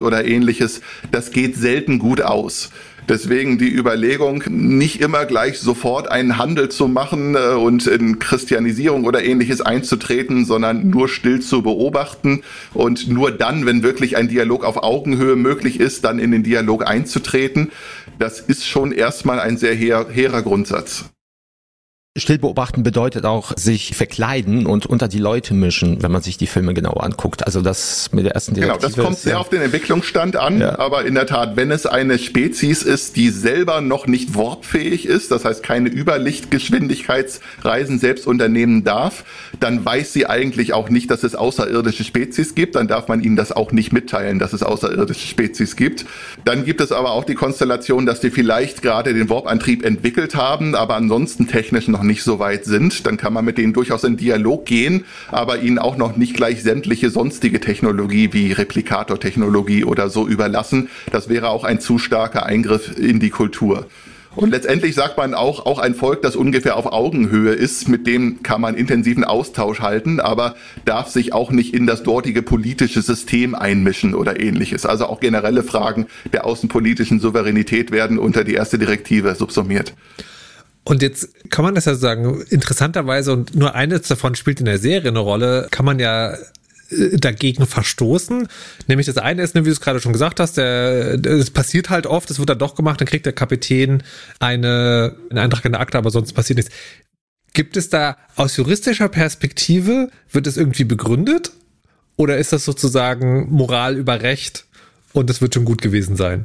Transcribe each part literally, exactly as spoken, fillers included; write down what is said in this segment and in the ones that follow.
oder ähnliches, das geht selten gut aus. Deswegen die Überlegung, nicht immer gleich sofort einen Handel zu machen und in Christianisierung oder ähnliches einzutreten, sondern nur still zu beobachten und nur dann, wenn wirklich ein Dialog auf Augenhöhe möglich ist, dann in den Dialog einzutreten. Das ist schon erstmal ein sehr hehr, hehrer Grundsatz. Still beobachten bedeutet auch sich verkleiden und unter die Leute mischen, wenn man sich die Filme genau anguckt. Also das mit der ersten Direktive. Genau, das kommt ist, sehr ja. auf den Entwicklungsstand an, ja. Aber in der Tat, wenn es eine Spezies ist, die selber noch nicht warpfähig ist, das heißt keine Überlichtgeschwindigkeitsreisen selbst unternehmen darf, dann weiß sie eigentlich auch nicht, dass es außerirdische Spezies gibt, dann darf man ihnen das auch nicht mitteilen, dass es außerirdische Spezies gibt. Dann gibt es aber auch die Konstellation, dass die vielleicht gerade den Warp-Antrieb entwickelt haben, aber ansonsten technisch noch nicht so weit sind, dann kann man mit denen durchaus in Dialog gehen, aber ihnen auch noch nicht gleich sämtliche sonstige Technologie wie Replikator-Technologie oder so überlassen. Das wäre auch ein zu starker Eingriff in die Kultur. Und letztendlich sagt man auch, auch ein Volk, das ungefähr auf Augenhöhe ist, mit dem kann man intensiven Austausch halten, aber darf sich auch nicht in das dortige politische System einmischen oder ähnliches. Also auch generelle Fragen der außenpolitischen Souveränität werden unter die erste Direktive subsumiert. Und jetzt kann man das ja sagen, interessanterweise, und nur eines davon spielt in der Serie eine Rolle, kann man ja dagegen verstoßen. Nämlich das eine ist, wie du es gerade schon gesagt hast, es passiert halt oft, es wird dann doch gemacht, dann kriegt der Kapitän eine, einen Eintrag in der Akte, aber sonst passiert nichts. Gibt es da aus juristischer Perspektive, wird es irgendwie begründet? Oder ist das sozusagen Moral über Recht und es wird schon gut gewesen sein?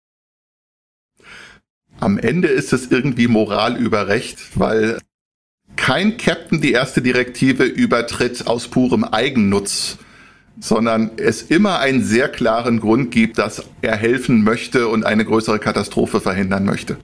Am Ende ist es irgendwie Moral über Recht, weil kein Captain die erste Direktive übertritt aus purem Eigennutz, sondern es immer einen sehr klaren Grund gibt, dass er helfen möchte und eine größere Katastrophe verhindern möchte.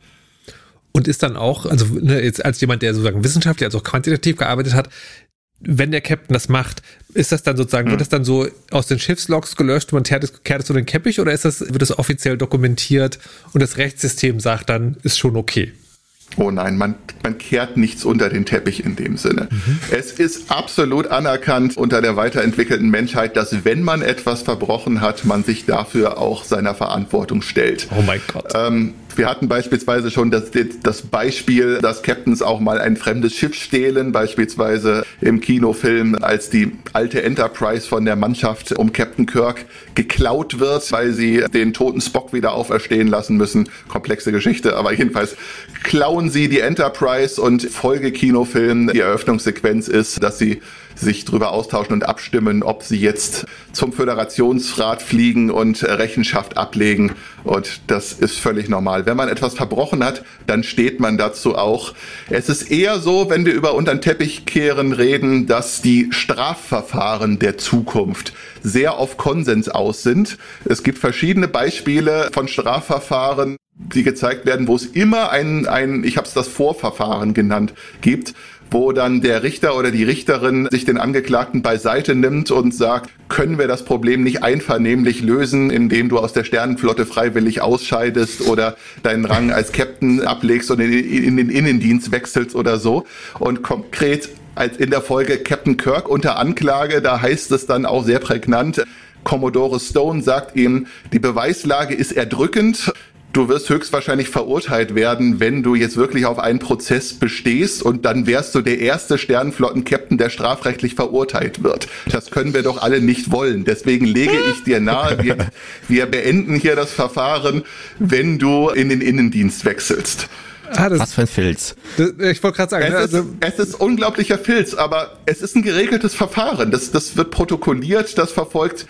Und ist dann auch, also ne, jetzt als jemand, der sozusagen wissenschaftlich, also auch quantitativ gearbeitet hat, wenn der Captain das macht, ist das dann sozusagen, hm. wird das dann so aus den Schiffslogs gelöscht und man kehrt es, kehrt es so den Teppich, oder ist das, wird das offiziell dokumentiert und das Rechtssystem sagt dann, ist schon okay? Oh nein, man, man kehrt nichts unter den Teppich in dem Sinne. Mhm. Es ist absolut anerkannt unter der weiterentwickelten Menschheit, dass wenn man etwas verbrochen hat, man sich dafür auch seiner Verantwortung stellt. Oh mein Gott. Ähm, wir hatten beispielsweise schon das, das Beispiel, dass Captains auch mal ein fremdes Schiff stehlen, beispielsweise im Kinofilm, als die alte Enterprise von der Mannschaft um Captain Kirk geklaut wird, weil sie den toten Spock wieder auferstehen lassen müssen. Komplexe Geschichte, aber jedenfalls klauen sie die Enterprise und Folgekinofilm, die Eröffnungssequenz ist, dass sie sich drüber austauschen und abstimmen, ob sie jetzt zum Föderationsrat fliegen und Rechenschaft ablegen. Und das ist völlig normal. Wenn man etwas verbrochen hat, dann steht man dazu auch. Es ist eher so, wenn wir über unter den Teppich kehren reden, dass die Strafverfahren der Zukunft sehr auf Konsens aus sind. Es gibt verschiedene Beispiele von Strafverfahren, die gezeigt werden, wo es immer ein, ein ich habe es das Vorverfahren genannt, gibt, wo dann der Richter oder die Richterin sich den Angeklagten beiseite nimmt und sagt, können wir das Problem nicht einvernehmlich lösen, indem du aus der Sternenflotte freiwillig ausscheidest oder deinen Rang als Captain ablegst und in, in den Innendienst wechselst oder so. Und konkret als in der Folge Captain Kirk unter Anklage, da heißt es dann auch sehr prägnant, Commodore Stone sagt ihm, die Beweislage ist erdrückend. Du wirst höchstwahrscheinlich verurteilt werden, wenn du jetzt wirklich auf einen Prozess bestehst, und dann wärst du der erste Sternenflotten-Captain, der strafrechtlich verurteilt wird. Das können wir doch alle nicht wollen. Deswegen lege ich dir nahe, wir, wir beenden hier das Verfahren, wenn du in den Innendienst wechselst. Ah, Was für ein Filz. Das, ich wollte gerade sagen. Es, ne, also ist, es ist unglaublicher Filz, aber es ist ein geregeltes Verfahren. Das, das wird protokolliert, das verfolgt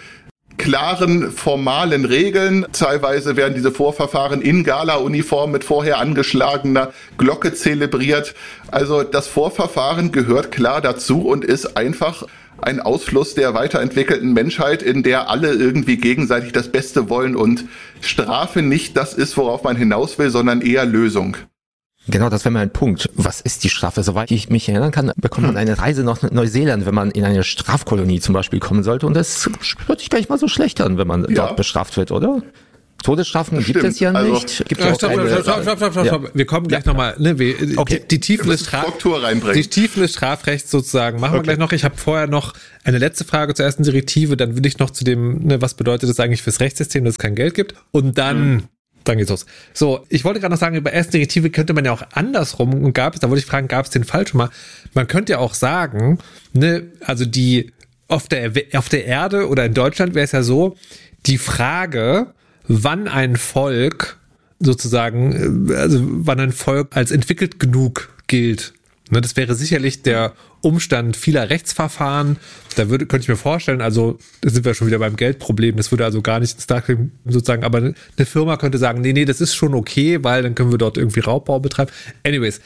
klaren formalen Regeln. Teilweise werden diese Vorverfahren in Gala-Uniform mit vorher angeschlagener Glocke zelebriert. Also das Vorverfahren gehört klar dazu und ist einfach ein Ausfluss der weiterentwickelten Menschheit, in der alle irgendwie gegenseitig das Beste wollen und Strafe nicht das ist, worauf man hinaus will, sondern eher Lösung. Genau, das wäre mein Punkt. Was ist die Strafe? Soweit ich mich erinnern kann, bekommt man eine Reise nach Neuseeland, wenn man in eine Strafkolonie zum Beispiel kommen sollte. Und das hört sich gar nicht mal so schlecht an, wenn man ja. dort bestraft wird, oder? Todesstrafen gibt es ja Also, nicht. Gibt Ja, ja stopp, keine, stopp, stopp, stopp, stopp, stopp, ja. stopp. Wir kommen gleich Ja. nochmal, ne, wir, Okay. die, die Tiefen des Wir müssen Struktur reinbringen. Die Tiefen des Strafrechts sozusagen machen wir Okay. gleich noch. Ich habe vorher noch eine letzte Frage zur ersten Direktive, dann will ich noch zu dem, ne, was bedeutet das eigentlich fürs Rechtssystem, dass es kein Geld gibt und dann mhm. Dann geht's los. So, ich wollte gerade noch sagen, über erste Direktive könnte man ja auch andersrum und gab es, da wollte ich fragen, gab es den Fall schon mal? Man könnte ja auch sagen, ne, also die auf der auf der Erde oder in Deutschland wäre es ja so, die Frage, wann ein Volk sozusagen, also wann ein Volk als entwickelt genug gilt. Ne, das wäre sicherlich der Umstand vieler Rechtsverfahren. Da würde, könnte ich mir vorstellen, also da sind wir schon wieder beim Geldproblem, das würde also gar nicht ins Darkroom sozusagen, aber eine Firma könnte sagen, nee, nee, das ist schon okay, weil dann können wir dort irgendwie Raubbau betreiben. Anyways.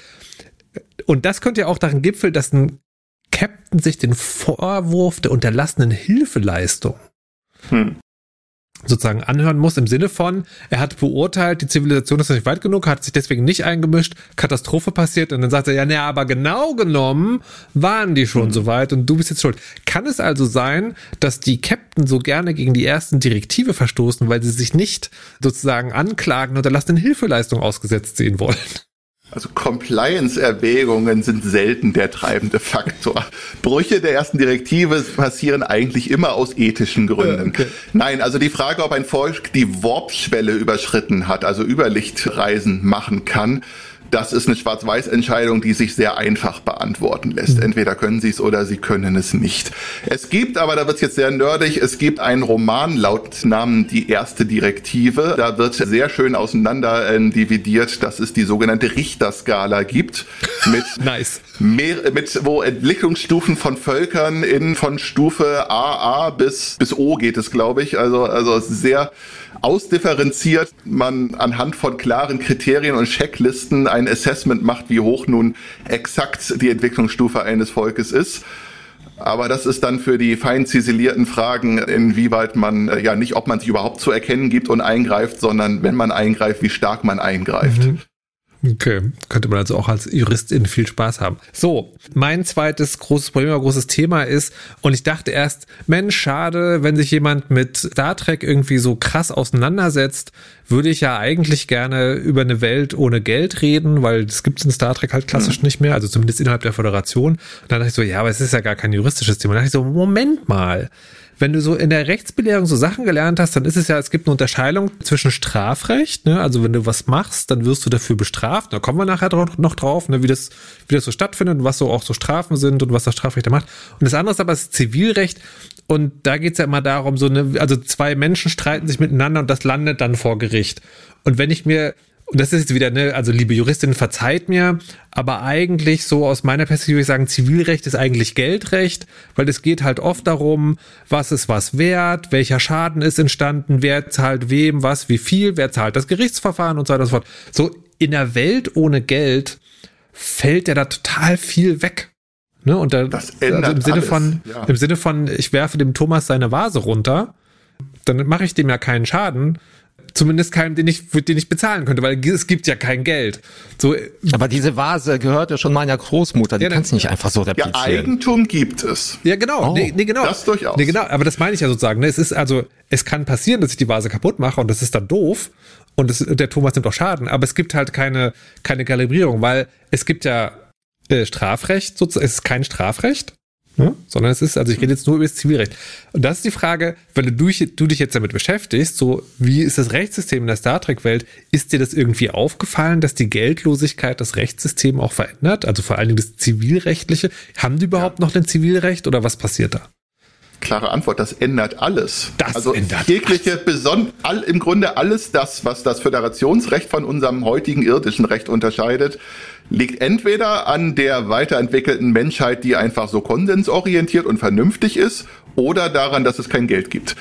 Und das könnte ja auch darin gipfeln, dass ein Captain sich den Vorwurf der unterlassenen Hilfeleistung hm. sozusagen anhören muss, im Sinne von, er hat beurteilt, die Zivilisation ist nicht weit genug, hat sich deswegen nicht eingemischt, Katastrophe passiert und dann sagt er, ja, naja, aber genau genommen waren die schon mhm. so weit und du bist jetzt schuld. Kann es also sein, dass die Captain so gerne gegen die ersten Direktive verstoßen, weil sie sich nicht sozusagen anklagen und unterlassenen Hilfeleistung ausgesetzt sehen wollen? Also Compliance-Erwägungen sind selten der treibende Faktor. Brüche der ersten Direktive passieren eigentlich immer aus ethischen Gründen. Okay. Nein, also die Frage, ob ein Volk die Warp-Schwelle überschritten hat, also Überlichtreisen machen kann, das ist eine Schwarz-Weiß-Entscheidung, die sich sehr einfach beantworten lässt. Entweder können sie es oder sie können es nicht. Es gibt, aber da wird es jetzt sehr nerdig, es gibt einen Roman laut Namen Die erste Direktive. Da wird sehr schön auseinander äh, dividiert, dass es die sogenannte Richterskala gibt. Mit, nice. mehr, mit wo Entwicklungsstufen von Völkern in von Stufe A A bis, bis O geht es, glaube ich. Also, also sehr ausdifferenziert man anhand von klaren Kriterien und Checklisten ein Assessment macht, wie hoch nun exakt die Entwicklungsstufe eines Volkes ist. Aber das ist dann für die fein ziselierten Fragen, inwieweit man, ja nicht, ob man sich überhaupt zu erkennen gibt und eingreift, sondern wenn man eingreift, wie stark man eingreift. Mhm. Okay, könnte man also auch als Juristin viel Spaß haben. So, mein zweites großes Problem, großes Thema ist, und ich dachte erst, Mensch, schade, wenn sich jemand mit Star Trek irgendwie so krass auseinandersetzt, würde ich ja eigentlich gerne über eine Welt ohne Geld reden, weil das gibt es in Star Trek halt klassisch mhm. nicht mehr, also zumindest innerhalb der Föderation. Und dann dachte ich so, ja, aber es ist ja gar kein juristisches Thema. Und dann dachte ich so, Moment mal. Wenn du so in der Rechtsbelehrung so Sachen gelernt hast, dann ist es ja, es gibt eine Unterscheidung zwischen Strafrecht, ne? Also wenn du was machst, dann wirst du dafür bestraft. Da kommen wir nachher noch drauf, ne? wie das, wie das so stattfindet und was so auch so Strafen sind und was das Strafrecht da macht. Und das andere ist aber das Zivilrecht. Und da geht's ja immer darum, so eine, also zwei Menschen streiten sich miteinander und das landet dann vor Gericht. Und wenn ich mir Und das ist jetzt wieder, ne, also liebe Juristin, verzeiht mir, aber eigentlich so aus meiner Perspektive würde ich sagen, Zivilrecht ist eigentlich Geldrecht, weil es geht halt oft darum, was ist was wert, welcher Schaden ist entstanden, wer zahlt wem, was, wie viel, wer zahlt das Gerichtsverfahren und so weiter und so fort. So in der Welt ohne Geld fällt ja da total viel weg. Ne? Und da, das ändert also im Sinne alles, von, ja. im Sinne von, ich werfe dem Thomas seine Vase runter, dann mache ich dem ja keinen Schaden. Zumindest keinem, den ich, den ich bezahlen könnte, weil es gibt ja kein Geld. So, aber diese Vase gehört ja schon meiner Großmutter, die ja, kannst du nicht einfach so replizieren. Ja, Eigentum gibt es. Ja, genau. Oh, nee, nee, genau. Das durchaus. Nee, genau. Aber das meine ich ja sozusagen. Ne? Es ist also, es kann passieren, dass ich die Vase kaputt mache und das ist dann doof und das, der Thomas nimmt auch Schaden, aber es gibt halt keine, keine Kalibrierung, weil es gibt ja äh, Strafrecht, sozusagen, es ist kein Strafrecht. Ja, sondern es ist, also ich rede jetzt nur über das Zivilrecht. Und das ist die Frage, wenn du, du dich jetzt damit beschäftigst, so wie ist das Rechtssystem in der Star Trek-Welt, ist dir das irgendwie aufgefallen, dass die Geldlosigkeit das Rechtssystem auch verändert? Also vor allen Dingen das Zivilrechtliche. Haben die überhaupt ja. noch ein Zivilrecht oder was passiert da? Klare Antwort, das ändert alles. Das also ändert jegliche beson- all, im Grunde alles das, was das Föderationsrecht von unserem heutigen irdischen Recht unterscheidet, liegt entweder an der weiterentwickelten Menschheit, die einfach so konsensorientiert und vernünftig ist, oder daran, dass es kein Geld gibt.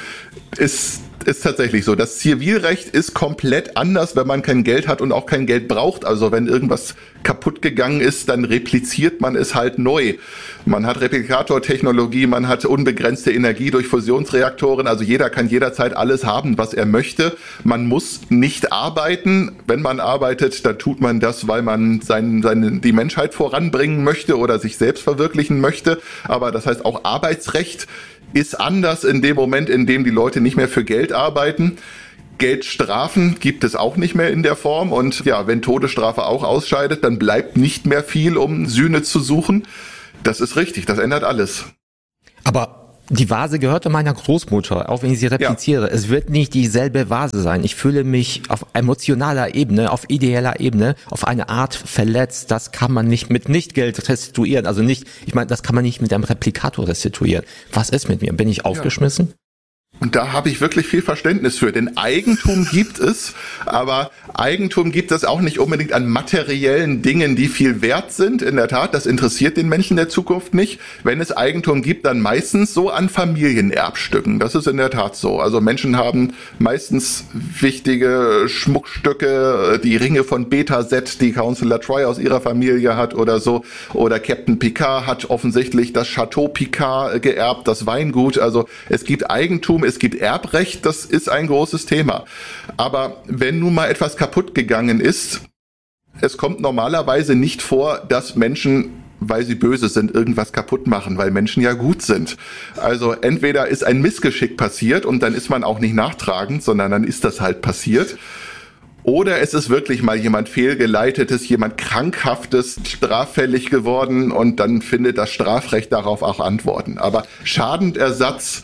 Ist ist tatsächlich so. Das Zivilrecht ist komplett anders, wenn man kein Geld hat und auch kein Geld braucht. Also wenn irgendwas kaputt gegangen ist, dann repliziert man es halt neu. Man hat Replikatortechnologie, man hat unbegrenzte Energie durch Fusionsreaktoren. Also jeder kann jederzeit alles haben, was er möchte. Man muss nicht arbeiten. Wenn man arbeitet, dann tut man das, weil man sein, seine, die Menschheit voranbringen möchte oder sich selbst verwirklichen möchte. Aber das heißt auch Arbeitsrecht ist anders in dem Moment, in dem die Leute nicht mehr für Geld arbeiten. Geldstrafen gibt es auch nicht mehr in der Form. Und ja, wenn Todesstrafe auch ausscheidet, dann bleibt nicht mehr viel, um Sühne zu suchen. Das ist richtig, das ändert alles. Aber die Vase gehörte meiner Großmutter, auch wenn ich sie repliziere. Ja. Es wird nicht dieselbe Vase sein. Ich fühle mich auf emotionaler Ebene, auf ideeller Ebene, auf eine Art verletzt. Das kann man nicht mit Nicht-Geld restituieren. Also nicht, ich meine, das kann man nicht mit einem Replikator restituieren. Was ist mit mir? Bin ich aufgeschmissen? Ja. Und da habe ich wirklich viel Verständnis für, denn Eigentum gibt es, aber Eigentum gibt es auch nicht unbedingt an materiellen Dingen, die viel wert sind. In der Tat, das interessiert den Menschen der Zukunft nicht. Wenn es Eigentum gibt, dann meistens so an Familienerbstücken. Das ist in der Tat so. Also Menschen haben meistens wichtige Schmuckstücke, die Ringe von Beta-Set, die Counselor Troy aus ihrer Familie hat oder so. Oder Captain Picard hat offensichtlich das Chateau Picard geerbt, das Weingut. Also es gibt Eigentum, es gibt Erbrecht, das ist ein großes Thema. Aber wenn nun mal etwas kaputt gegangen ist, es kommt normalerweise nicht vor, dass Menschen, weil sie böse sind, irgendwas kaputt machen, weil Menschen ja gut sind. Also entweder ist ein Missgeschick passiert und dann ist man auch nicht nachtragend, sondern dann ist das halt passiert. Oder es ist wirklich mal jemand fehlgeleitetes, jemand krankhaftes, straffällig geworden und dann findet das Strafrecht darauf auch Antworten. Aber Schadenersatz,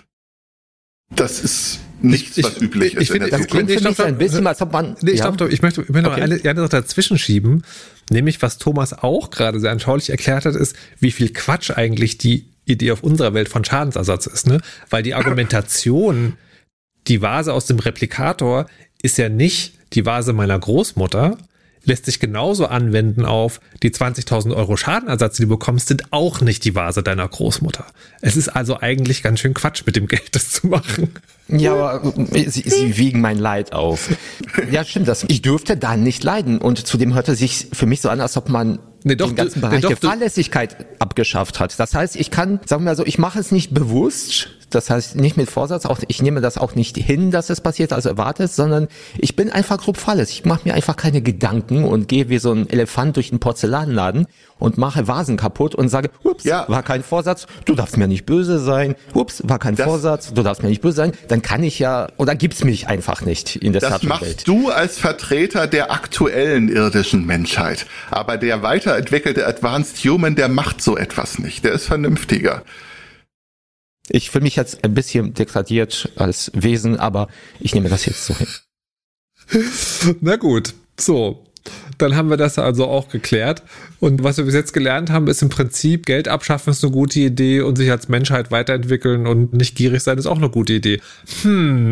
das ist nichts, ich, was üblich ich, ist. Ich, in der ich, ich, ich, ich, ein bisschen, als ob man, nee, ich, ja. glaub, ich möchte, ich möchte okay. noch eine, eine Sache dazwischen schieben, nämlich was Thomas auch gerade sehr anschaulich erklärt hat, ist, wie viel Quatsch eigentlich die Idee auf unserer Welt von Schadensersatz ist, ne? Weil die Argumentation, die Vase aus dem Replikator ist ja nicht die Vase meiner Großmutter, lässt sich genauso anwenden auf die zwanzigtausend Euro Schadenersatz, die du bekommst, sind auch nicht die Vase deiner Großmutter. Es ist also eigentlich ganz schön Quatsch, mit dem Geld das zu machen. Ja, aber sie, sie wiegen mein Leid auf. Ja, stimmt das. Ich dürfte da nicht leiden. Und zudem hörte sich für mich so an, als ob man nee, doch, den ganzen du, Bereich nee, doch, der Fahrlässigkeit abgeschafft hat. Das heißt, ich kann, sagen wir mal so, ich mache es nicht bewusst. Das heißt, nicht mit Vorsatz, auch ich nehme das auch nicht hin, dass es passiert, also erwarte es, sondern ich bin einfach grob fahrlässig. Ich mache mir einfach keine Gedanken und gehe wie so ein Elefant durch den Porzellanladen und mache Vasen kaputt und sage, ups, ja. war kein Vorsatz, du darfst mir nicht böse sein, ups, war kein das, Vorsatz, du darfst mir nicht böse sein, dann kann ich ja, oder gibt's mich einfach nicht in der Das machst du als Vertreter der aktuellen irdischen Menschheit, aber der weiterentwickelte Advanced Human, der macht so etwas nicht, der ist vernünftiger. Ich fühle mich jetzt ein bisschen degradiert als Wesen, aber ich nehme das jetzt so hin. Na gut, so. Dann haben wir das also auch geklärt. Und was wir bis jetzt gelernt haben, ist im Prinzip, Geld abschaffen ist eine gute Idee und sich als Menschheit weiterentwickeln und nicht gierig sein ist auch eine gute Idee. Hm.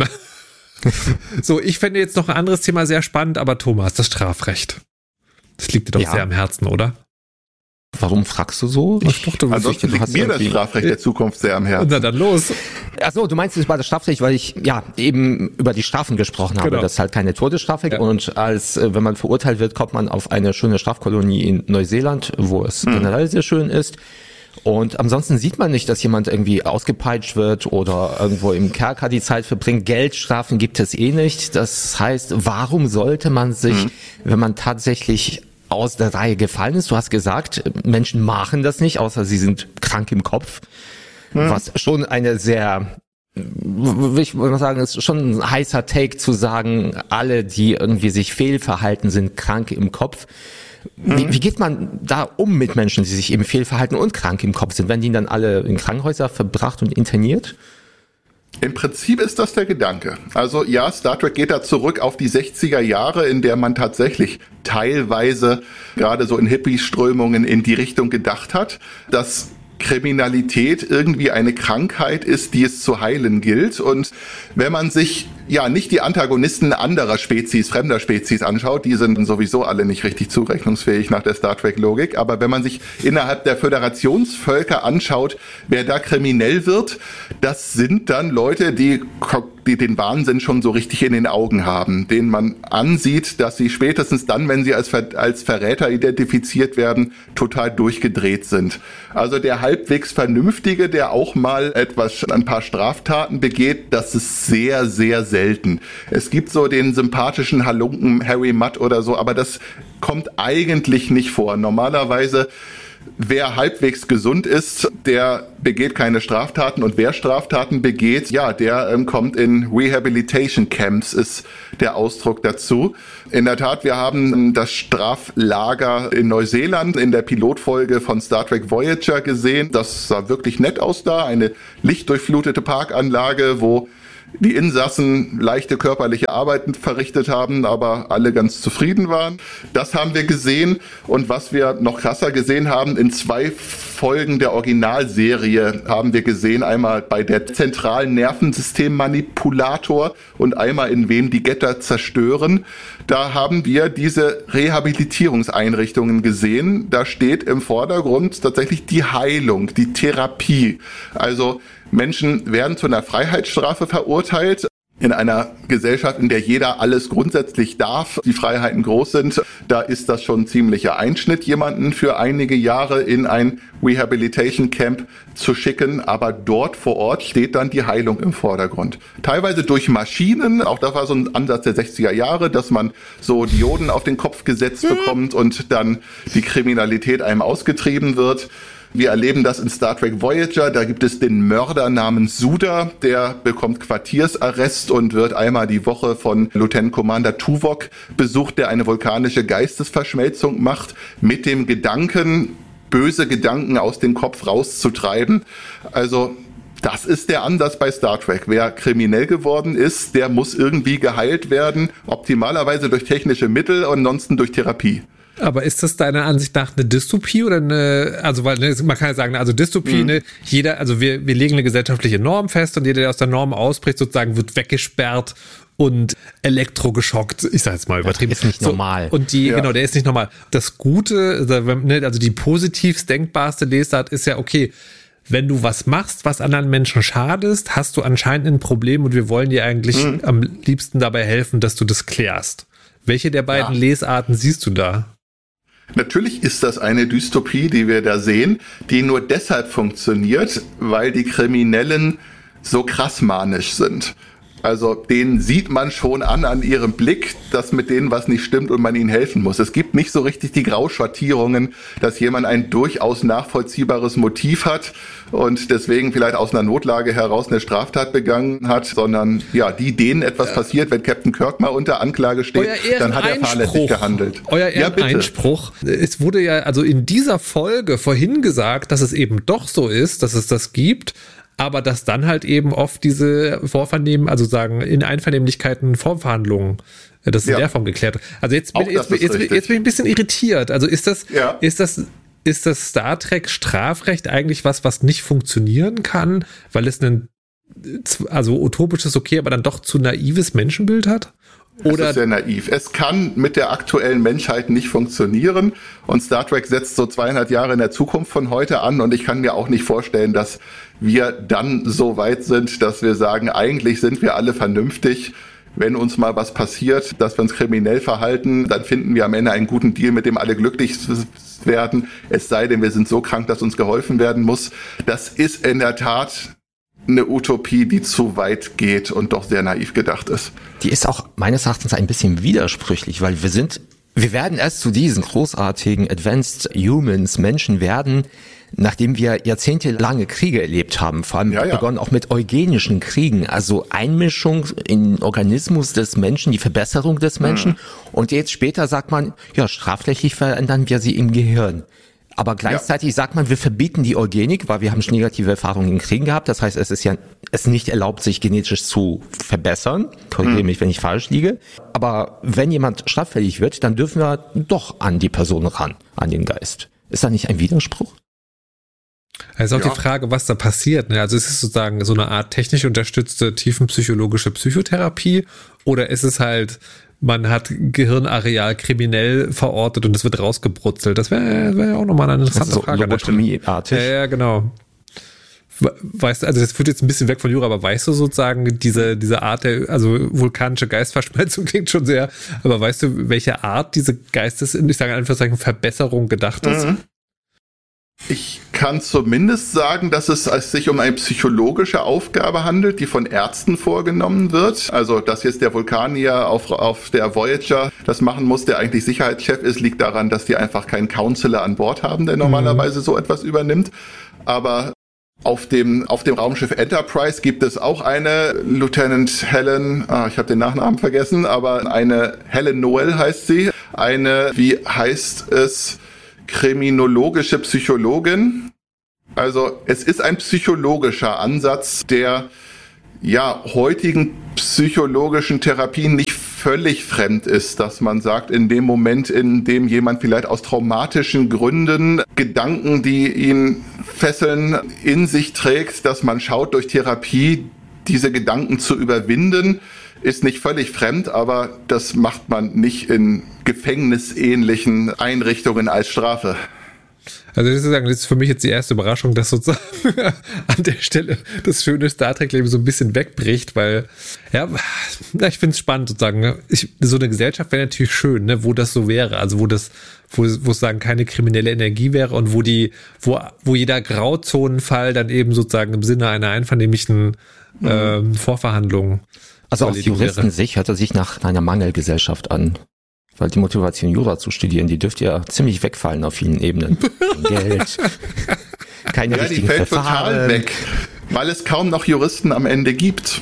So, ich fände jetzt noch ein anderes Thema sehr spannend, aber Thomas, das Strafrecht. Das liegt dir doch ja. sehr am Herzen, oder? Warum fragst du so? Ich dachte, ansonsten liegt mir das Strafrecht der Zukunft sehr am Herzen. Na dann los. Achso, du meinst jetzt bei das Strafrecht, weil ich ja eben über die Strafen gesprochen habe. Genau. Das ist halt keine Todesstrafe. Ja. Und als wenn man verurteilt wird, kommt man auf eine schöne Strafkolonie in Neuseeland, wo es hm. generell sehr schön ist. Und ansonsten sieht man nicht, dass jemand irgendwie ausgepeitscht wird oder irgendwo im Kerker die Zeit verbringt. Geldstrafen gibt es eh nicht. Das heißt, warum sollte man sich, hm. wenn man tatsächlich aus der Reihe gefallen ist. Du hast gesagt, Menschen machen das nicht, außer sie sind krank im Kopf. Hm. Was schon eine sehr, ich würde mal sagen, ist schon ein heißer Take zu sagen, alle, die irgendwie sich fehlverhalten, sind krank im Kopf. Wie, hm. wie geht man da um mit Menschen, die sich eben fehlverhalten und krank im Kopf sind? Werden die dann alle in Krankenhäuser verbracht und interniert? Im Prinzip ist das der Gedanke. Also ja, Star Trek geht da zurück auf die sechziger Jahre, in der man tatsächlich teilweise gerade so in Hippie-Strömungen in die Richtung gedacht hat, dass Kriminalität irgendwie eine Krankheit ist, die es zu heilen gilt. Und wenn man sich ja nicht die Antagonisten anderer Spezies, fremder Spezies anschaut, die sind sowieso alle nicht richtig zurechnungsfähig nach der Star Trek-Logik, aber wenn man sich innerhalb der Föderationsvölker anschaut, wer da kriminell wird, das sind dann Leute, die, die den Wahnsinn schon so richtig in den Augen haben, denen man ansieht, dass sie spätestens dann, wenn sie als, Ver- als Verräter identifiziert werden, total durchgedreht sind. Also der halbwegs Vernünftige, der auch mal etwas, ein paar Straftaten begeht, das ist sehr, sehr selten. Es gibt so den sympathischen Halunken Harry Mudd oder so, aber das kommt eigentlich nicht vor. Normalerweise wer halbwegs gesund ist, der begeht keine Straftaten und wer Straftaten begeht, ja, der ähm, kommt in Rehabilitation Camps, ist der Ausdruck dazu. In der Tat, wir haben das Straflager in Neuseeland in der Pilotfolge von Star Trek Voyager gesehen. Das sah wirklich nett aus da, eine lichtdurchflutete Parkanlage, wo die Insassen leichte körperliche Arbeiten verrichtet haben, aber alle ganz zufrieden waren. Das haben wir gesehen. Und was wir noch krasser gesehen haben, in zwei Folgen der Originalserie haben wir gesehen, einmal bei der zentralen Nervensystemmanipulator und einmal in Wem die Götter zerstören. Da haben wir diese Rehabilitierungseinrichtungen gesehen. Da steht im Vordergrund tatsächlich die Heilung, die Therapie. Also Menschen werden zu einer Freiheitsstrafe verurteilt. In einer Gesellschaft, in der jeder alles grundsätzlich darf, die Freiheiten groß sind, da ist das schon ein ziemlicher Einschnitt, jemanden für einige Jahre in ein Rehabilitation Camp zu schicken. Aber dort vor Ort steht dann die Heilung im Vordergrund. Teilweise durch Maschinen, auch das war so ein Ansatz der sechziger Jahre, dass man so Dioden auf den Kopf gesetzt bekommt und dann die Kriminalität einem ausgetrieben wird. Wir erleben das in Star Trek Voyager. Da gibt es den Mörder namens Suda, der bekommt Quartiersarrest und wird einmal die Woche von Lieutenant Commander Tuvok besucht, der eine vulkanische Geistesverschmelzung macht, mit dem Gedanken, böse Gedanken aus dem Kopf rauszutreiben. Also das ist der Ansatz bei Star Trek. Wer kriminell geworden ist, der muss irgendwie geheilt werden, optimalerweise durch technische Mittel und ansonsten durch Therapie. Aber ist das deiner Ansicht nach eine Dystopie oder eine, also weil ne, man kann ja sagen, also Dystopie, mhm. ne, jeder, also wir, wir legen eine gesellschaftliche Norm fest und jeder, der aus der Norm ausbricht, sozusagen wird weggesperrt und elektrogeschockt, ich sag jetzt mal übertrieben. Das ist nicht normal. So, und die, ja. genau, der ist nicht normal. Das Gute, also die positivst denkbarste Lesart ist ja, okay, wenn du was machst, was anderen Menschen schadest, hast du anscheinend ein Problem und wir wollen dir eigentlich mhm. am liebsten dabei helfen, dass du das klärst. Welche der beiden ja. Lesarten siehst du da? Natürlich ist das eine Dystopie, die wir da sehen, die nur deshalb funktioniert, weil die Kriminellen so krass manisch sind. Also denen sieht man schon an, an ihrem Blick, dass mit denen was nicht stimmt und man ihnen helfen muss. Es gibt nicht so richtig die Grauschattierungen, dass jemand ein durchaus nachvollziehbares Motiv hat und deswegen vielleicht aus einer Notlage heraus eine Straftat begangen hat, sondern ja, die denen etwas passiert, wenn Captain Kirk mal unter Anklage steht, dann hat er fahrlässig gehandelt. Euer Ehreneinspruch. Ja, es wurde ja also in dieser Folge vorhin gesagt, dass es eben doch so ist, dass es das gibt, aber dass dann halt eben oft diese Vorvernehmen, also sagen, in Einvernehmlichkeiten Vorverhandlungen, das ist ja. in der Form geklärt. Also jetzt bin, jetzt, jetzt, jetzt bin ich ein bisschen irritiert. Also ist das, ja. ist das, ist das Star Trek Strafrecht eigentlich was, was nicht funktionieren kann, weil es ein, also utopisches, okay, aber dann doch zu naives Menschenbild hat? Oder das ist sehr naiv. Es kann mit der aktuellen Menschheit nicht funktionieren und Star Trek setzt so zweieinhalb Jahre in der Zukunft von heute an und ich kann mir auch nicht vorstellen, dass wir dann so weit sind, dass wir sagen, eigentlich sind wir alle vernünftig. Wenn uns mal was passiert, dass wir uns kriminell verhalten, dann finden wir am Ende einen guten Deal, mit dem alle glücklich werden. Es sei denn, wir sind so krank, dass uns geholfen werden muss. Das ist in der Tat eine Utopie, die zu weit geht und doch sehr naiv gedacht ist. Die ist auch meines Erachtens ein bisschen widersprüchlich, weil wir sind, wir werden erst zu diesen großartigen Advanced Humans, Menschen werden, nachdem wir jahrzehntelange Kriege erlebt haben, vor allem ja, ja. begonnen auch mit eugenischen Kriegen, also Einmischung in den Organismus des Menschen, die Verbesserung des Menschen. Mhm. Und jetzt später sagt man, ja, strafrechtlich verändern wir sie im Gehirn. Aber gleichzeitig ja. sagt man, wir verbieten die Eugenik, weil wir haben schon negative Erfahrungen in Kriegen gehabt. Das heißt, es ist ja es ist nicht erlaubt, sich genetisch zu verbessern. Korrigiere mich, wenn ich falsch liege. Aber wenn jemand straffällig wird, dann dürfen wir doch an die Person ran, an den Geist. Ist da nicht ein Widerspruch? Also auch ja. die Frage, was da passiert. Ne? Also ist es sozusagen so eine Art technisch unterstützte tiefenpsychologische Psychotherapie oder ist es halt, man hat Gehirnareal kriminell verortet und es wird rausgebrutzelt? Das wäre wär ja auch nochmal eine interessante so Frage. Lobotomie-artig. Ja, ja, genau. Weißt du, also das führt jetzt ein bisschen weg von Jura, aber weißt du sozusagen, diese, diese Art der, also vulkanische Geistverschmelzung klingt schon sehr, aber weißt du, welche Art diese Geistes, ich sage in Anführungszeichen, Verbesserung gedacht ist? Mhm. Ich kann zumindest sagen, dass es sich um eine psychologische Aufgabe handelt, die von Ärzten vorgenommen wird. Also, dass jetzt der Vulkanier auf, auf der Voyager das machen muss, der eigentlich Sicherheitschef ist, liegt daran, dass die einfach keinen Counselor an Bord haben, der normalerweise mhm. so etwas übernimmt. Aber auf dem, auf dem Raumschiff Enterprise gibt es auch eine Lieutenant Helen, ah, ich habe den Nachnamen vergessen, aber eine Helen Noel heißt sie, eine, wie heißt es, kriminologische Psychologin. Also es ist ein psychologischer Ansatz, der ja heutigen psychologischen Therapien nicht völlig fremd ist, dass man sagt, in dem Moment, in dem jemand vielleicht aus traumatischen Gründen Gedanken, die ihn fesseln, in sich trägt, dass man schaut, durch Therapie diese Gedanken zu überwinden, ist nicht völlig fremd, aber das macht man nicht in gefängnisähnlichen Einrichtungen als Strafe. Also das ist, sagen, das ist für mich jetzt die erste Überraschung, dass sozusagen an der Stelle das schöne Star Trek-Leben so ein bisschen wegbricht, weil, ja, ich finde es spannend sozusagen. Ich, so eine Gesellschaft wäre natürlich schön, ne, wo das so wäre, also wo das, wo, wo es sagen keine kriminelle Energie wäre und wo die, wo, wo jeder Grauzonenfall dann eben sozusagen im Sinne einer einvernehmlichen mhm. ähm, Vorverhandlung. Also aus Juristensicht hört er sich nach einer Mangelgesellschaft an. Weil die Motivation, Jura zu studieren, die dürfte ja ziemlich wegfallen auf vielen Ebenen. Geld, keine ja, richtigen die fällt Verfahren. Total weg, weil es kaum noch Juristen am Ende gibt.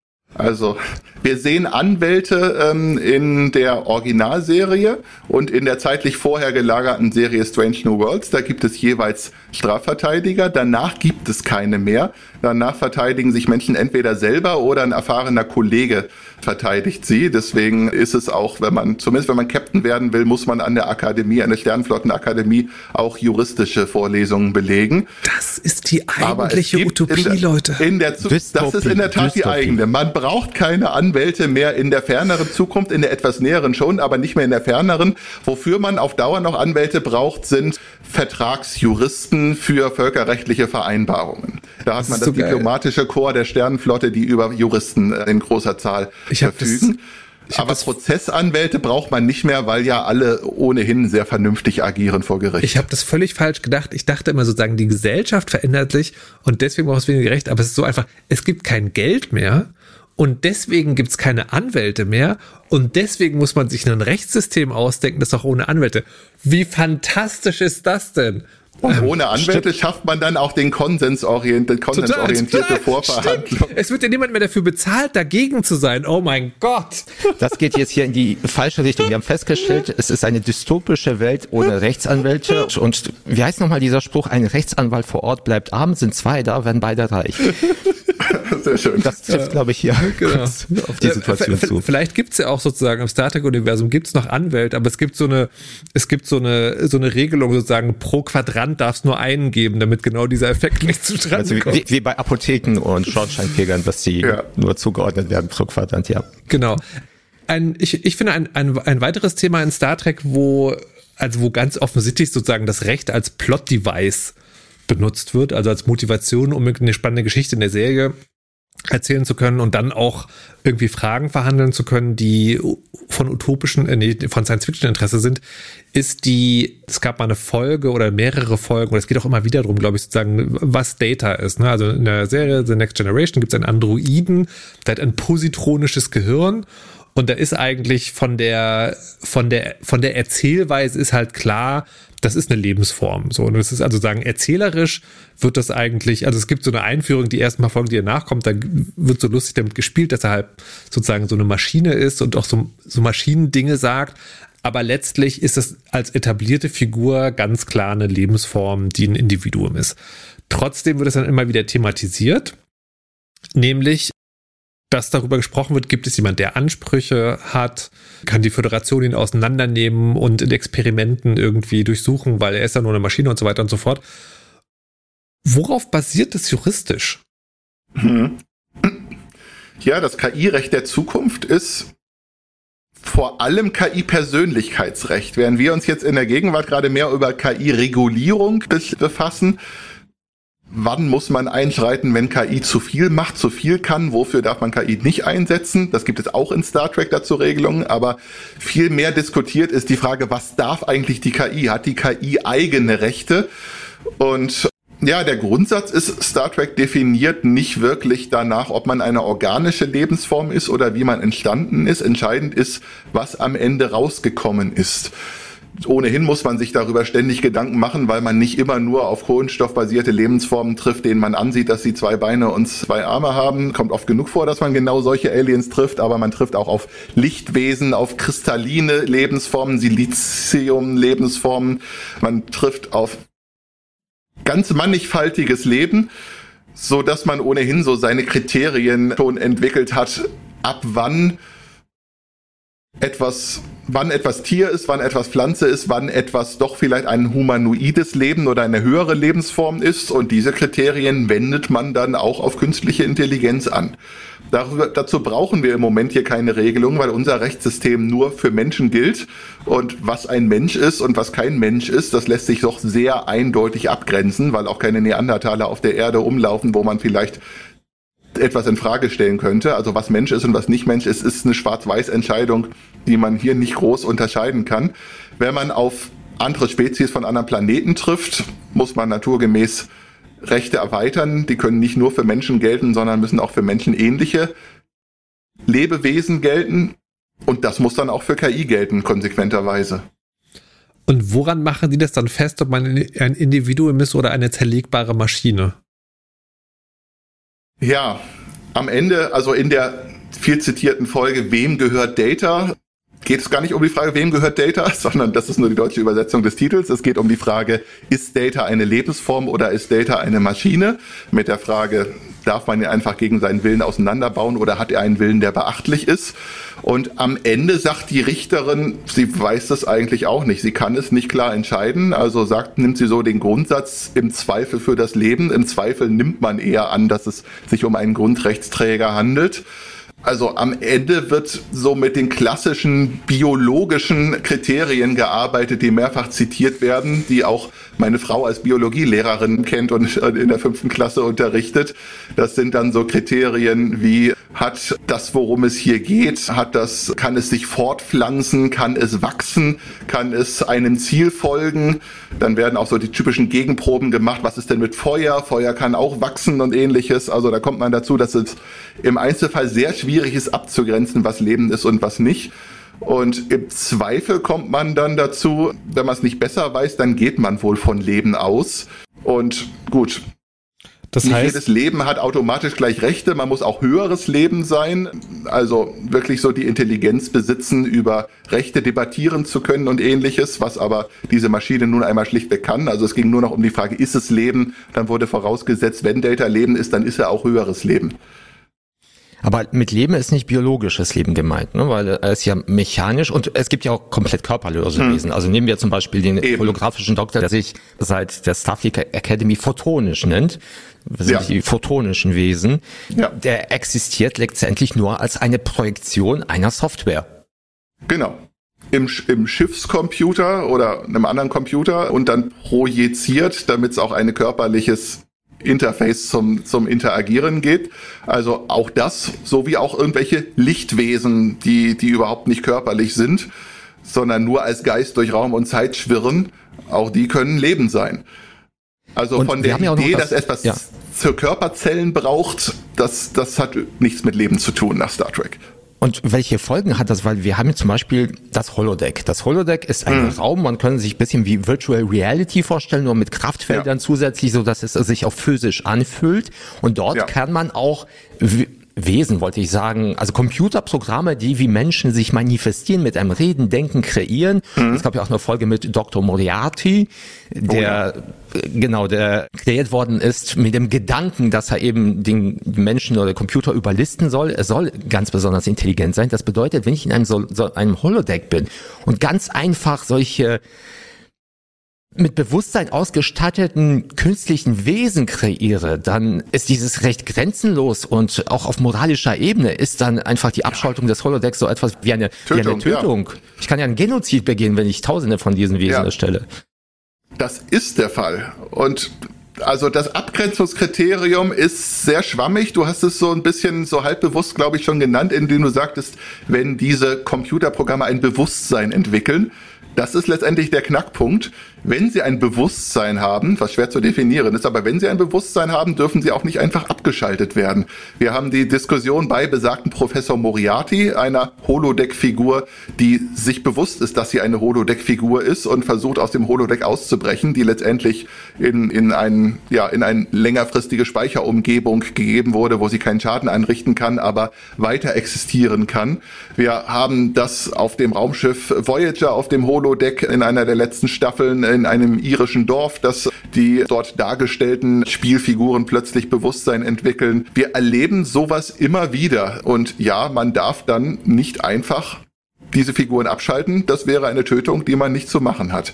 Also wir sehen Anwälte ähm, in der Originalserie und in der zeitlich vorher gelagerten Serie Strange New Worlds. Da gibt es jeweils Strafverteidiger. Danach gibt es keine mehr. Danach verteidigen sich Menschen entweder selber oder ein erfahrener Kollege verteidigt sie. Deswegen ist es auch, wenn man, zumindest wenn man Captain werden will, muss man an der Akademie, an der Sternenflottenakademie auch juristische Vorlesungen belegen. Das ist die eigentliche Utopie, in der, Leute. In der Zu- das ist in der Tat Dystopie. Die eigene. Man braucht keine Anwälte mehr in der ferneren Zukunft, in der etwas näheren schon, aber nicht mehr in der ferneren. Wofür man auf Dauer noch Anwälte braucht, sind Vertragsjuristen für völkerrechtliche Vereinbarungen. Da hat man das, das so diplomatische Korps der Sternenflotte, die über Juristen in großer Zahl ich verfügen. Das, aber Prozessanwälte braucht man nicht mehr, weil ja alle ohnehin sehr vernünftig agieren vor Gericht. Ich habe das völlig falsch gedacht. Ich dachte immer sozusagen, die Gesellschaft verändert sich und deswegen braucht es weniger Recht. Aber es ist so einfach, es gibt kein Geld mehr. Und deswegen gibt's keine Anwälte mehr. Und deswegen muss man sich ein Rechtssystem ausdenken, das auch ohne Anwälte. Wie fantastisch ist das denn? Und ohne Anwälte stimmt. Schafft man dann auch den konsensorientierte, konsensorientierte Vorverhandlung. Stimmt. Es wird ja niemand mehr dafür bezahlt, dagegen zu sein. Oh mein Gott. Das geht jetzt hier in die falsche Richtung. Wir haben festgestellt, es ist eine dystopische Welt ohne Rechtsanwälte. Und wie heißt nochmal dieser Spruch? Ein Rechtsanwalt vor Ort bleibt arm, sind zwei da, werden beide reich. Sehr schön. Das trifft, ja. glaube ich, hier genau. auf die Situation v- zu. Vielleicht gibt's ja auch sozusagen im Star Trek-Universum gibt's noch Anwälte, aber es gibt so eine, es gibt so eine, so eine Regelung sozusagen, pro Quadrant darf es nur einen geben, damit genau dieser Effekt nicht zustande also kommt. Wie, wie bei Apotheken und Schornsteinfegern, dass die ja. nur zugeordnet werden pro Quadrant, ja. Genau. Ein, ich, ich finde ein, ein, ein weiteres Thema in Star Trek, wo, also wo ganz offensichtlich sozusagen das Recht als Plot-Device benutzt wird, also als Motivation, um eine spannende Geschichte in der Serie erzählen zu können und dann auch irgendwie Fragen verhandeln zu können, die von utopischen, äh, nee, von Science-Fiction-Interesse sind, ist die, es gab mal eine Folge oder mehrere Folgen, und es geht auch immer wieder darum, glaube ich, sozusagen, was Data ist. Ne? Also in der Serie The Next Generation gibt es einen Androiden, der hat ein positronisches Gehirn. Und da ist eigentlich von der, von der, von der Erzählweise ist halt klar, das ist eine Lebensform. So, und es ist also sagen, erzählerisch wird das eigentlich, also es gibt so eine Einführung, die ersten paar Folgen, die danach kommt, da wird so lustig damit gespielt, dass er halt sozusagen so eine Maschine ist und auch so, so Maschinendinge sagt. Aber letztlich ist es als etablierte Figur ganz klar eine Lebensform, die ein Individuum ist. Trotzdem wird es dann immer wieder thematisiert, nämlich, dass darüber gesprochen wird, gibt es jemand, der Ansprüche hat, kann die Föderation ihn auseinandernehmen und in Experimenten irgendwie durchsuchen, weil er ist ja nur eine Maschine und so weiter und so fort. Worauf basiert das juristisch? Ja, das K I-Recht der Zukunft ist vor allem K I-Persönlichkeitsrecht. Während wir uns jetzt in der Gegenwart gerade mehr über K I-Regulierung befassen, wann muss man einschreiten, wenn K I zu viel macht, zu viel kann? Wofür darf man K I nicht einsetzen? Das gibt es auch in Star Trek dazu Regelungen, aber viel mehr diskutiert ist die Frage, was darf eigentlich die K I? Hat die K I eigene Rechte? Und ja, der Grundsatz ist, Star Trek definiert nicht wirklich danach, ob man eine organische Lebensform ist oder wie man entstanden ist. Entscheidend ist, was am Ende rausgekommen ist. Ohnehin muss man sich darüber ständig Gedanken machen, weil man nicht immer nur auf kohlenstoffbasierte Lebensformen trifft, denen man ansieht, dass sie zwei Beine und zwei Arme haben. Kommt oft genug vor, dass man genau solche Aliens trifft, aber man trifft auch auf Lichtwesen, auf kristalline Lebensformen, Silizium-Lebensformen. Man trifft auf ganz mannigfaltiges Leben, so dass man ohnehin so seine Kriterien schon entwickelt hat, ab wann etwas, wann etwas Tier ist, wann etwas Pflanze ist, wann etwas doch vielleicht ein humanoides Leben oder eine höhere Lebensform ist. Und diese Kriterien wendet man dann auch auf künstliche Intelligenz an. Darüber, dazu brauchen wir im Moment hier keine Regelung, weil unser Rechtssystem nur für Menschen gilt. Und was ein Mensch ist und was kein Mensch ist, das lässt sich doch sehr eindeutig abgrenzen, weil auch keine Neandertaler auf der Erde umlaufen, wo man vielleicht etwas in Frage stellen könnte. Also was Mensch ist und was nicht Mensch ist, ist eine Schwarz-Weiß-Entscheidung, die man hier nicht groß unterscheiden kann. Wenn man auf andere Spezies von anderen Planeten trifft, muss man naturgemäß Rechte erweitern. Die können nicht nur für Menschen gelten, sondern müssen auch für menschenähnliche Lebewesen gelten. Und das muss dann auch für K I gelten, konsequenterweise. Und woran machen die das dann fest, ob man ein Individuum ist oder eine zerlegbare Maschine? Ja, am Ende, also in der viel zitierten Folge Wem gehört Data, geht es gar nicht um die Frage, wem gehört Data, sondern das ist nur die deutsche Übersetzung des Titels. Es geht um die Frage, ist Data eine Lebensform oder ist Data eine Maschine? Mit der Frage, darf man ihn einfach gegen seinen Willen auseinanderbauen oder hat er einen Willen, der beachtlich ist? Und am Ende sagt die Richterin, sie weiß das eigentlich auch nicht. Sie kann es nicht klar entscheiden. Also sagt, nimmt sie so den Grundsatz im Zweifel für das Leben. Im Zweifel nimmt man eher an, dass es sich um einen Grundrechtsträger handelt. Also am Ende wird so mit den klassischen biologischen Kriterien gearbeitet, die mehrfach zitiert werden, die auch meine Frau als Biologielehrerin kennt und in der fünften Klasse unterrichtet. Das sind dann so Kriterien wie, hat das, worum es hier geht, hat das, kann es sich fortpflanzen, kann es wachsen, kann es einem Ziel folgen? Dann werden auch so die typischen Gegenproben gemacht. Was ist denn mit Feuer? Feuer kann auch wachsen und ähnliches. Also da kommt man dazu, dass es im Einzelfall sehr schwierig ist abzugrenzen, was Leben ist und was nicht. Und im Zweifel kommt man dann dazu, wenn man es nicht besser weiß, dann geht man wohl von Leben aus. Und gut, das heißt, nicht jedes Leben hat automatisch gleich Rechte, man muss auch höheres Leben sein, also wirklich so die Intelligenz besitzen, über Rechte debattieren zu können und ähnliches, was aber diese Maschine nun einmal schlichtweg kann. Also es ging nur noch um die Frage, ist es Leben? Dann wurde vorausgesetzt, wenn Data Leben ist, dann ist er auch höheres Leben. Aber mit Leben ist nicht biologisches Leben gemeint, ne? Weil er ist ja mechanisch und es gibt ja auch komplett körperlose hm. Wesen. Also nehmen wir zum Beispiel den Eben. holographischen Doktor, der sich seit der Starfleet Academy photonisch nennt. Das sind ja. die photonischen Wesen. Ja. Der existiert letztendlich nur als eine Projektion einer Software. Genau. Im, im Schiffscomputer oder einem anderen Computer und dann projiziert, damit es auch ein körperliches Interface zum, zum Interagieren geht. Also auch das, so wie auch irgendwelche Lichtwesen, die, die überhaupt nicht körperlich sind, sondern nur als Geist durch Raum und Zeit schwirren, auch die können Leben sein. Also und von der Idee, das, dass etwas ja. für Körperzellen braucht, das, das hat nichts mit Leben zu tun nach Star Trek. Und welche Folgen hat das? Weil wir haben zum Beispiel das Holodeck. Das Holodeck ist ein mhm. Raum, man kann sich ein bisschen wie Virtual Reality vorstellen, nur mit Kraftfeldern ja. zusätzlich, so dass es sich auch physisch anfühlt. Und dort ja. kann man auch Wesen, wollte ich sagen, also Computerprogramme, die wie Menschen sich manifestieren, mit einem Reden, Denken, kreieren. Mhm. Es gab ja auch eine Folge mit Doktor Moriarty, der oh ja. genau, der kreiert worden ist mit dem Gedanken, dass er eben den Menschen oder Computer überlisten soll. Er soll ganz besonders intelligent sein. Das bedeutet, wenn ich in einem, so, so einem Holodeck bin und ganz einfach solche mit Bewusstsein ausgestatteten künstlichen Wesen kreiere, dann ist dieses recht grenzenlos und auch auf moralischer Ebene ist dann einfach die Abschaltung des Holodecks so etwas wie eine Tötung. Wie eine Tötung. Ja. Ich kann ja einen Genozid begehen, wenn ich Tausende von diesen Wesen ja. erstelle. Das ist der Fall. Und also das Abgrenzungskriterium ist sehr schwammig. Du hast es so ein bisschen so halbbewusst, glaube ich, schon genannt, indem du sagtest, wenn diese Computerprogramme ein Bewusstsein entwickeln. Das ist letztendlich der Knackpunkt. wenn sie ein Bewusstsein haben, was schwer zu definieren ist, aber wenn sie ein Bewusstsein haben, dürfen sie auch nicht einfach abgeschaltet werden. Wir haben die Diskussion bei besagten Professor Moriarty, einer Holodeck-Figur, die sich bewusst ist, dass sie eine Holodeck-Figur ist und versucht, aus dem Holodeck auszubrechen, die letztendlich in, in, ein, ja, in eine längerfristige Speicherumgebung gegeben wurde, wo sie keinen Schaden anrichten kann, aber weiter existieren kann. Wir haben das auf dem Raumschiff Voyager, auf dem Holodeck in einer der letzten Staffeln in einem irischen Dorf, dass die dort dargestellten Spielfiguren plötzlich Bewusstsein entwickeln. Wir erleben sowas immer wieder. Und ja, man darf dann nicht einfach diese Figuren abschalten. Das wäre eine Tötung, die man nicht zu machen hat.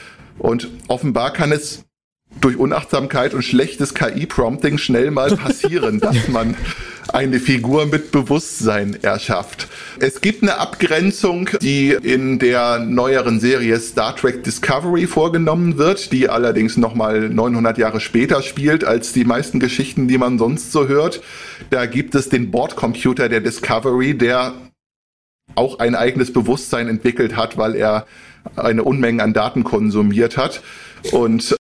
Und offenbar kann es durch Unachtsamkeit und schlechtes K I-Prompting schnell mal passieren, dass man eine Figur mit Bewusstsein erschafft. Es gibt eine Abgrenzung, die in der neueren Serie Star Trek Discovery vorgenommen wird, die allerdings nochmal neunhundert Jahre später spielt als die meisten Geschichten, die man sonst so hört. Da gibt es den Bordcomputer der Discovery, der auch ein eigenes Bewusstsein entwickelt hat, weil er eine Unmenge an Daten konsumiert hat. Und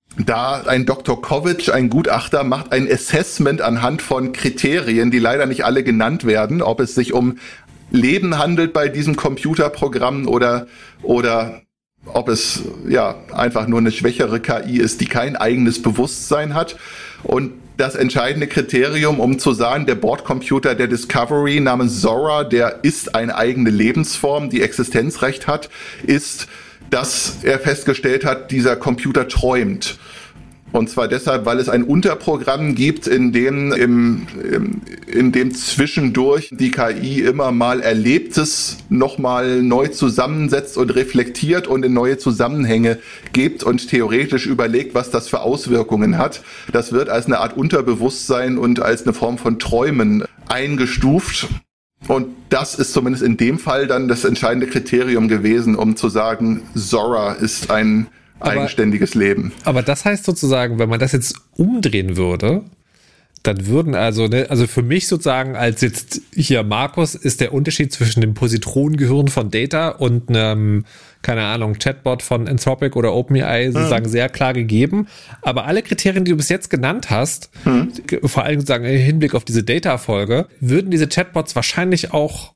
da ein Doktor Kovic, ein Gutachter, macht ein Assessment anhand von Kriterien, die leider nicht alle genannt werden, ob es sich um Leben handelt bei diesem Computerprogramm oder, oder ob es ja einfach nur eine schwächere K I ist, die kein eigenes Bewusstsein hat. Und das entscheidende Kriterium, um zu sagen, der Bordcomputer der Discovery namens Zora, der ist eine eigene Lebensform, die Existenzrecht hat, ist, dass er festgestellt hat, dieser Computer träumt. Und zwar deshalb, weil es ein Unterprogramm gibt, in dem, im, im, in dem zwischendurch die K I immer mal Erlebtes nochmal neu zusammensetzt und reflektiert und in neue Zusammenhänge gibt und theoretisch überlegt, was das für Auswirkungen hat. Das wird als eine Art Unterbewusstsein und als eine Form von Träumen eingestuft. Und das ist zumindest in dem Fall dann das entscheidende Kriterium gewesen, um zu sagen, Zora ist ein aber, eigenständiges Leben. Aber das heißt sozusagen, wenn man das jetzt umdrehen würde, dann würden also, ne, also für mich sozusagen als jetzt hier Markus ist der Unterschied zwischen dem Positronengehirn von Data und einem, keine Ahnung, Chatbot von Anthropic oder OpenAI sozusagen hm. sehr klar gegeben. Aber alle Kriterien, die du bis jetzt genannt hast, hm. vor allem sozusagen im Hinblick auf diese Data-Folge, würden diese Chatbots wahrscheinlich auch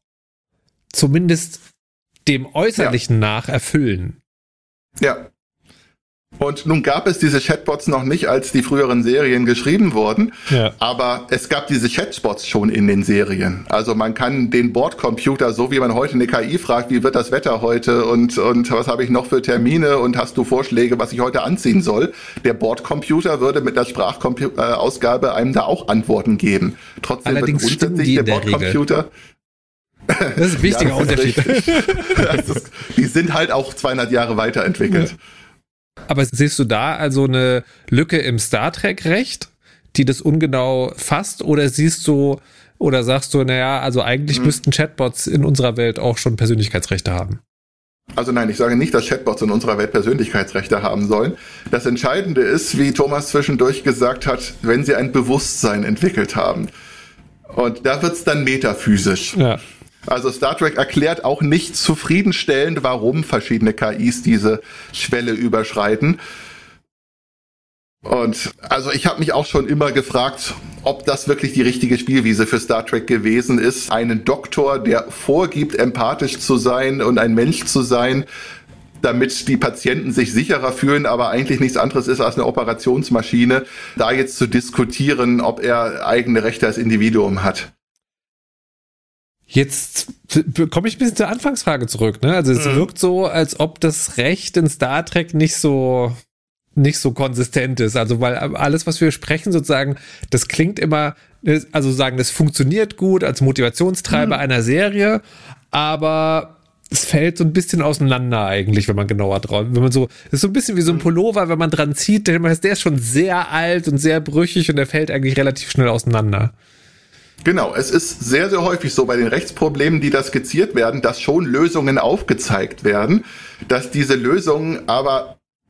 zumindest dem Äußerlichen ja. nach erfüllen. Ja. Und nun gab es diese Chatbots noch nicht, als die früheren Serien geschrieben wurden, ja. aber es gab diese Chatbots schon in den Serien. Also man kann den Bordcomputer, so wie man heute eine K I fragt, wie wird das Wetter heute und, und was habe ich noch für Termine und hast du Vorschläge, was ich heute anziehen soll, der Bordcomputer würde mit der Sprachausgabe einem da auch Antworten geben. Trotzdem Allerdings wird grundsätzlich der Bordcomputer... Das ist ein wichtiger ja, Unterschied. Ist, die sind halt auch zweihundert Jahre weiterentwickelt. Ja. Aber siehst du da also eine Lücke im Star Trek-Recht, die das ungenau fasst, oder siehst du, oder sagst du, naja, also eigentlich hm. müssten Chatbots in unserer Welt auch schon Persönlichkeitsrechte haben? Also nein, ich sage nicht, dass Chatbots in unserer Welt Persönlichkeitsrechte haben sollen. Das Entscheidende ist, wie Thomas zwischendurch gesagt hat, wenn sie ein Bewusstsein entwickelt haben. Und da wird's dann metaphysisch. Ja. Also Star Trek erklärt auch nicht zufriedenstellend, warum verschiedene K Is diese Schwelle überschreiten. Und also ich habe mich auch schon immer gefragt, ob das wirklich die richtige Spielwiese für Star Trek gewesen ist. Einen Doktor, der vorgibt, empathisch zu sein und ein Mensch zu sein, damit die Patienten sich sicherer fühlen, aber eigentlich nichts anderes ist als eine Operationsmaschine, da jetzt zu diskutieren, ob er eigene Rechte als Individuum hat. Jetzt komme ich ein bisschen zur Anfangsfrage zurück, ne? Also es mhm. wirkt so, als ob das Recht in Star Trek nicht so nicht so konsistent ist. Also weil alles, was wir sprechen, sozusagen, das klingt immer, also sagen, das funktioniert gut als Motivationstreiber mhm. einer Serie, aber es fällt so ein bisschen auseinander eigentlich, wenn man genauer drauf, wenn man so, das ist so ein bisschen wie so ein Pullover, wenn man dran zieht, der ist schon sehr alt und sehr brüchig und der fällt eigentlich relativ schnell auseinander. Genau, es ist sehr, sehr häufig so bei den Rechtsproblemen, die da skizziert werden, dass schon Lösungen aufgezeigt werden, dass diese Lösungen aber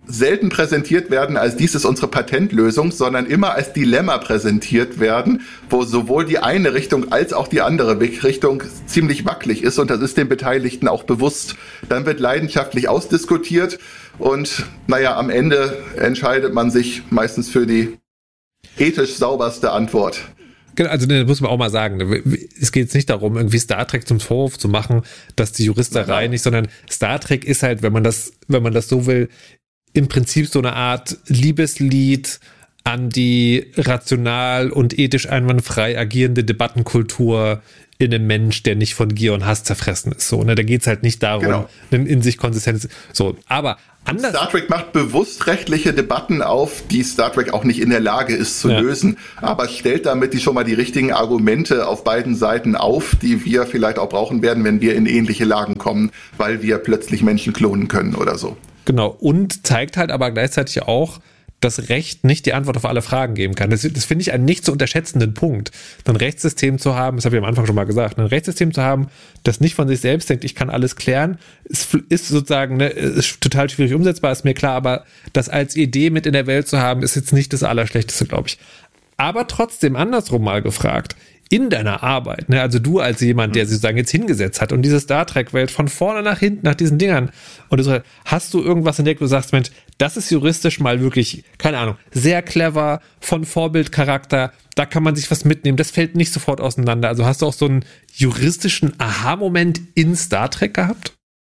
selten präsentiert werden als dies ist unsere Patentlösung, sondern immer als Dilemma präsentiert werden, wo sowohl die eine Richtung als auch die andere Richtung ziemlich wackelig ist und das ist den Beteiligten auch bewusst. Dann wird leidenschaftlich ausdiskutiert und naja, am Ende entscheidet man sich meistens für die ethisch sauberste Antwort. Also ne, muss man auch mal sagen, es geht jetzt nicht darum, irgendwie Star Trek zum Vorwurf zu machen, dass die Juristerei ja. nicht, sondern Star Trek ist halt, wenn man das, wenn man das so will, im Prinzip so eine Art Liebeslied an die rational und ethisch einwandfrei agierende Debattenkultur in einem Mensch, der nicht von Gier und Hass zerfressen ist. So, ne, da geht's halt nicht darum, genau. in sich konsistent. So, aber anders. Star Trek macht bewusst rechtliche Debatten auf, die Star Trek auch nicht in der Lage ist zu ja. lösen, aber stellt damit die schon mal die richtigen Argumente auf beiden Seiten auf, die wir vielleicht auch brauchen werden, wenn wir in ähnliche Lagen kommen, weil wir plötzlich Menschen klonen können oder so. Genau, und zeigt halt aber gleichzeitig auch, dass Recht nicht die Antwort auf alle Fragen geben kann. Das, das finde ich einen nicht zu unterschätzenden Punkt, ein Rechtssystem zu haben, das habe ich am Anfang schon mal gesagt, ein Rechtssystem zu haben, das nicht von sich selbst denkt, ich kann alles klären, ist, ist sozusagen, ne, ist total schwierig umsetzbar, ist mir klar, aber das als Idee mit in der Welt zu haben, ist jetzt nicht das Allerschlechteste, glaube ich. Aber trotzdem andersrum mal gefragt, in deiner Arbeit, ne, also du als jemand, der sich sozusagen jetzt hingesetzt hat und diese Star Trek-Welt von vorne nach hinten, nach diesen Dingern, und du, hast du irgendwas entdeckt, wo du sagst, Mensch, das ist juristisch mal wirklich, keine Ahnung, sehr clever, von Vorbildcharakter, da kann man sich was mitnehmen, das fällt nicht sofort auseinander. Also hast du auch so einen juristischen Aha-Moment in Star Trek gehabt?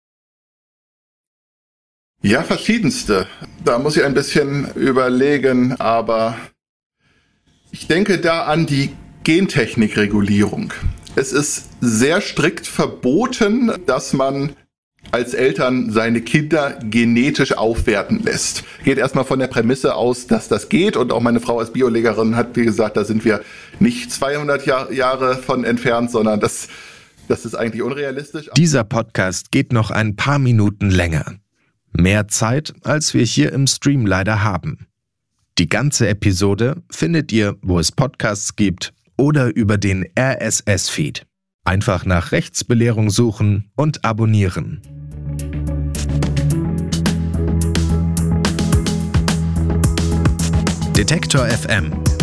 Ja, verschiedenste. Da muss ich ein bisschen überlegen, aber ich denke da an die Gentechnikregulierung. Es ist sehr strikt verboten, dass man als Eltern seine Kinder genetisch aufwerten lässt. Geht erstmal von der Prämisse aus, dass das geht und auch meine Frau als Biolegerin hat, wie gesagt, da sind wir nicht zweihundert Jahr, Jahre von entfernt, sondern das, das ist eigentlich unrealistisch. Dieser Podcast geht noch ein paar Minuten länger. Mehr Zeit, als wir hier im Stream leider haben. Die ganze Episode findet ihr, wo es Podcasts gibt, oder über den R S S-Feed. Einfach nach Rechtsbelehrung suchen und abonnieren. Detektor F M.